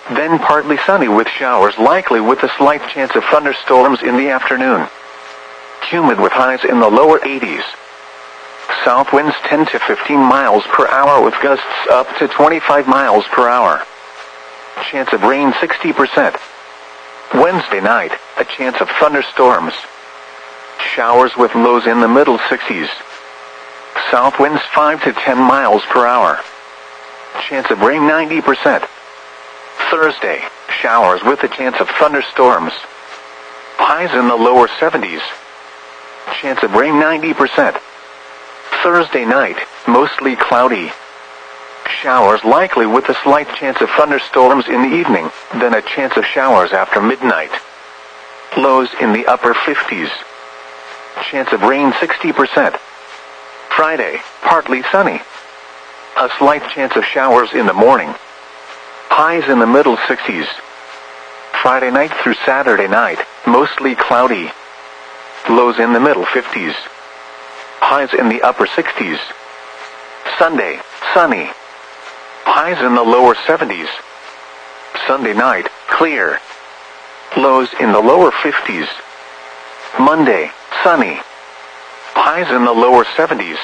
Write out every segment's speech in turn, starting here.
Then partly sunny with showers likely with a slight chance of thunderstorms in the afternoon. Humid with highs in the lower 80s. South winds 10 to 15 miles per hour with gusts up to 25 miles per hour. Chance of rain 60%. Wednesday night, a chance of thunderstorms. Showers with lows in the middle 60s. South winds 5 to 10 miles per hour. Chance of rain 90%. Thursday, showers with a chance of thunderstorms. Highs in the lower 70s. Chance of rain 90%. Thursday night, mostly cloudy. Showers likely with a slight chance of thunderstorms in the evening, then a chance of showers after midnight. Lows in the upper 50s. Chance of rain 60%. Friday, partly sunny. A slight chance of showers in the morning. Highs in the middle 60s. Friday night through Saturday night, mostly cloudy. Lows in the middle 50s. Highs in the upper 60s. Sunday, sunny. Highs in the lower 70s. Sunday night, clear. Lows in the lower 50s. Monday, sunny. Highs in the lower 70s.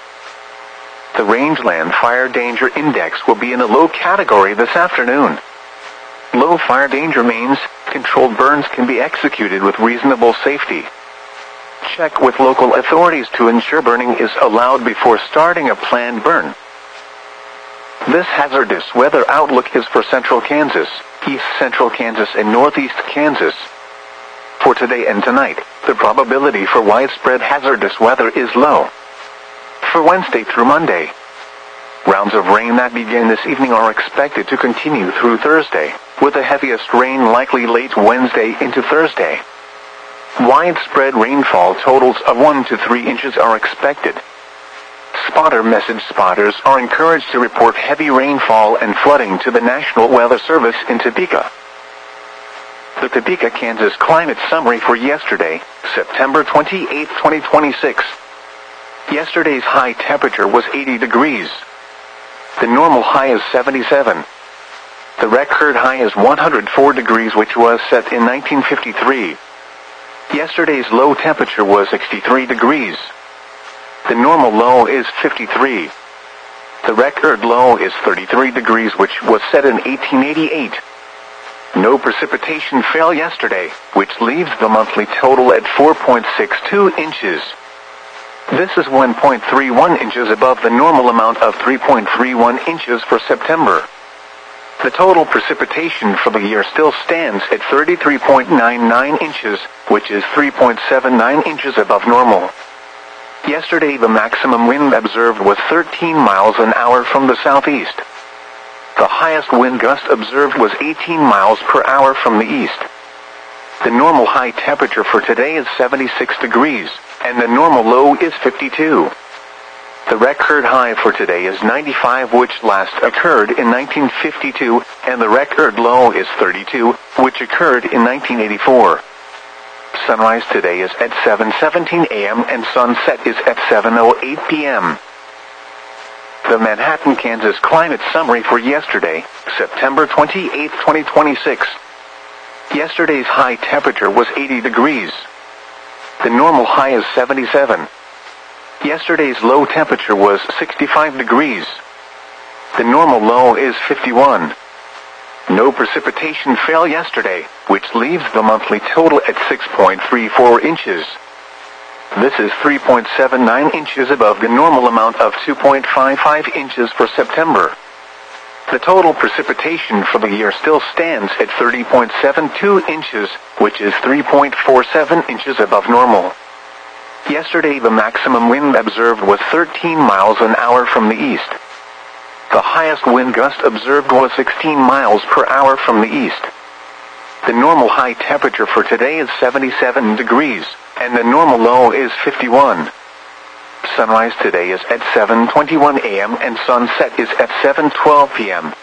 The Rangeland Fire Danger Index will be in a low category this afternoon. Low fire danger means controlled burns can be executed with reasonable safety. Check with local authorities to ensure burning is allowed before starting a planned burn. This hazardous weather outlook is for central Kansas, east central Kansas, and northeast Kansas. For today and tonight, the probability for widespread hazardous weather is low. For Wednesday through Monday, rounds of rain that begin this evening are expected to continue through Thursday, with the heaviest rain likely late Wednesday into Thursday. Widespread rainfall totals of 1 to 3 inches are expected. Spotter message spotters are encouraged to report heavy rainfall and flooding to the National Weather Service in Topeka. The Topeka, Kansas climate summary for yesterday, September 28, 2026. Yesterday's high temperature was 80 degrees. The normal high is 77. The record high is 104 degrees, which was set in 1953. Yesterday's low temperature was 63 degrees. The normal low is 53. The record low is 33 degrees, which was set in 1888. No precipitation fell yesterday, which leaves the monthly total at 4.62 inches. This is 1.31 inches above the normal amount of 3.31 inches for September. The total precipitation for the year still stands at 33.99 inches, which is 3.79 inches above normal. Yesterday the maximum wind observed was 13 miles an hour from the southeast. The highest wind gust observed was 18 miles per hour from the east. The normal high temperature for today is 76 degrees, and the normal low is 52. The record high for today is 95, which last occurred in 1952, and the record low is 32, which occurred in 1984. Sunrise today is at 7:17 a.m. and sunset is at 7:08 p.m. The Manhattan, Kansas climate summary for yesterday, September 28, 2026. Yesterday's high temperature was 80 degrees. The normal high is 77. Yesterday's low temperature was 65 degrees. The normal low is 51. No precipitation fell yesterday, which leaves the monthly total at 6.34 inches. This is 3.79 inches above the normal amount of 2.55 inches for September. The total precipitation for the year still stands at 30.72 inches, which is 3.47 inches above normal. Yesterday the maximum wind observed was 13 miles an hour from the east. The highest wind gust observed was 16 miles per hour from the east. The normal high temperature for today is 77 degrees, and the normal low is 51. Sunrise today is at 7:21 a.m. and sunset is at 7:12 p.m.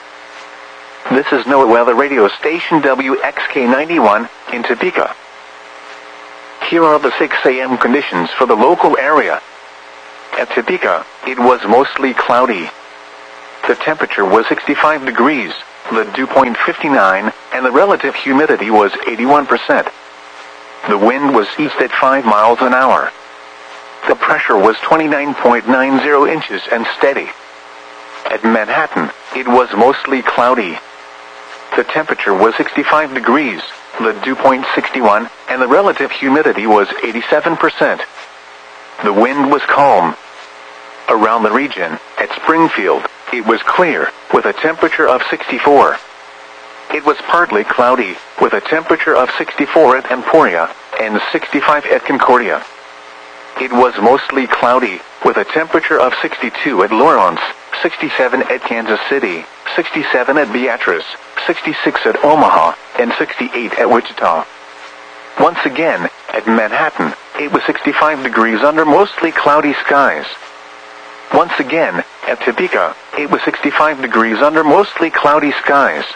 This is NOAA Weather Radio Station WXK91 in Topeka. Here are the 6 a.m. conditions for the local area. At Topeka, it was mostly cloudy. The temperature was 65 degrees, the dew point 59, and the relative humidity was 81%. The wind was east at 5 miles an hour. The pressure was 29.90 inches and steady. At Manhattan, it was mostly cloudy. The temperature was 65 degrees, the dew point 61, and the relative humidity was 87%. The wind was calm. Around the region, at Springfield, it was clear, with a temperature of 64. It was partly cloudy, with a temperature of 64 at Emporia, and 65 at Concordia. It was mostly cloudy, with a temperature of 62 at Lawrence, 67 at Kansas City, 67 at Beatrice, 66 at Omaha, and 68 at Wichita. Once again, at Manhattan, it was 65 degrees under mostly cloudy skies. Once again, at Topeka, it was 65 degrees under mostly cloudy skies.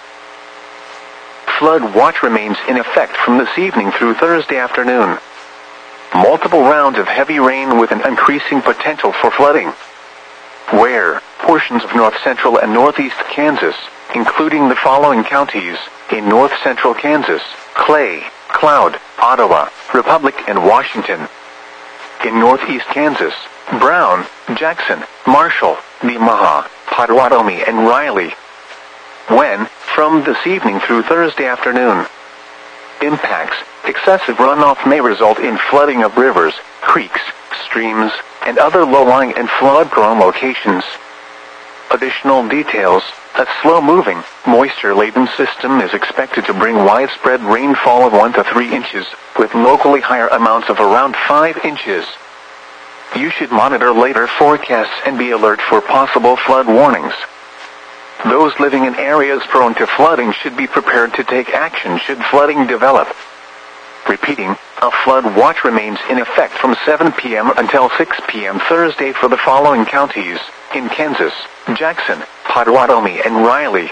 Flood watch remains in effect from this evening through Thursday afternoon. Multiple rounds of heavy rain with an increasing potential for flooding. Where portions of north-central and northeast Kansas, including the following counties, in north-central Kansas: Clay, Cloud, Ottawa, Republic, and Washington. In northeast Kansas: Brown, Jackson, Marshall, Nemaha, Potawatomi, and Riley. When, from this evening through Thursday afternoon. Impacts: excessive runoff may result in flooding of rivers, creeks, streams, and other low-lying and flood-prone locations. Additional details: a slow-moving, moisture-laden system is expected to bring widespread rainfall of 1 to 3 inches, with locally higher amounts of around 5 inches. You should monitor later forecasts and be alert for possible flood warnings. Those living in areas prone to flooding should be prepared to take action should flooding develop. Repeating, a flood watch remains in effect from 7 p.m. until 6 p.m. Thursday for the following counties, in Kansas: Jackson, Potawatomi, and Riley.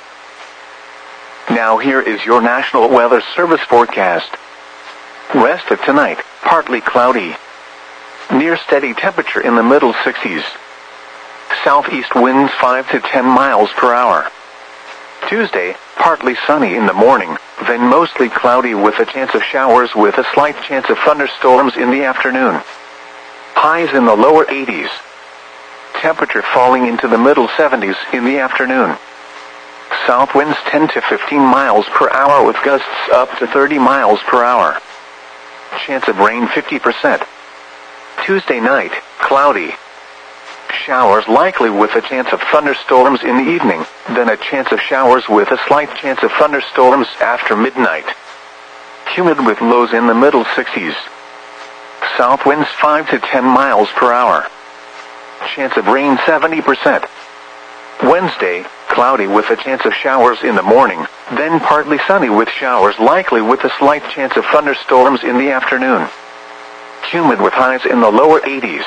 Now here is your National Weather Service forecast. Rest of tonight, partly cloudy. Near steady temperature in the middle 60s. Southeast winds 5 to 10 miles per hour. Tuesday, partly sunny in the morning, then mostly cloudy with a chance of showers with a slight chance of thunderstorms in the afternoon. Highs in the lower 80s. Temperature falling into the middle 70s in the afternoon. South winds 10 to 15 miles per hour with gusts up to 30 miles per hour. Chance of rain 50%. Tuesday night, cloudy. Showers likely with a chance of thunderstorms in the evening, then a chance of showers with a slight chance of thunderstorms after midnight. Humid with lows in the middle 60s. South winds 5 to 10 miles per hour. Chance of rain 70%. Wednesday, cloudy with a chance of showers in the morning, then partly sunny with showers likely with a slight chance of thunderstorms in the afternoon. Humid with highs in the lower 80s.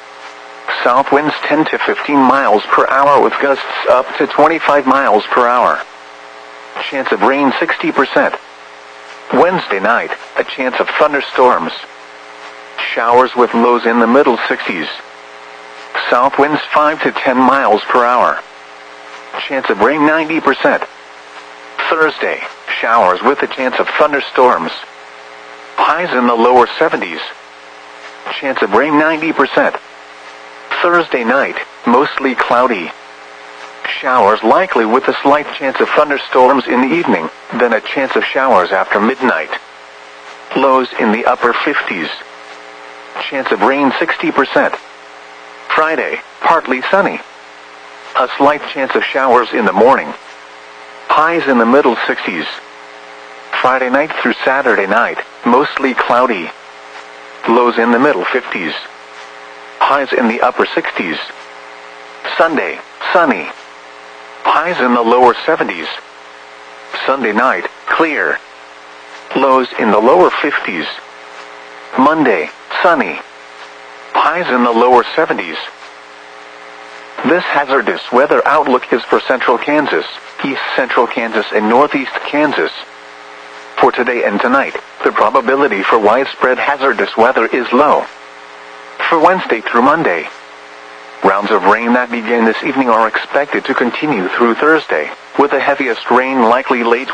South winds 10 to 15 miles per hour with gusts up to 25 miles per hour. Chance of rain 60%. Wednesday night, a chance of thunderstorms. Showers with lows in the middle 60s. South winds 5 to 10 miles per hour. Chance of rain 90%. Thursday, showers with a chance of thunderstorms. Highs in the lower 70s. Chance of rain 90%. Thursday night, mostly cloudy. Showers likely with a slight chance of thunderstorms in the evening, then a chance of showers after midnight. Lows in the upper 50s. Chance of rain 60%. Friday, partly sunny. A slight chance of showers in the morning. Highs in the middle 60s. Friday night through Saturday night, mostly cloudy. Lows in the middle 50s. Highs in the upper 60s. Sunday, sunny. Highs in the lower 70s. Sunday night, clear. Lows in the lower 50s. Monday, sunny. Highs in the lower 70s. This hazardous weather outlook is for central Kansas, east central Kansas, and northeast Kansas. For today and tonight, the probability for widespread hazardous weather is low. For Wednesday through Monday, rounds of rain that begin this evening are expected to continue through Thursday. with the heaviest rain likely late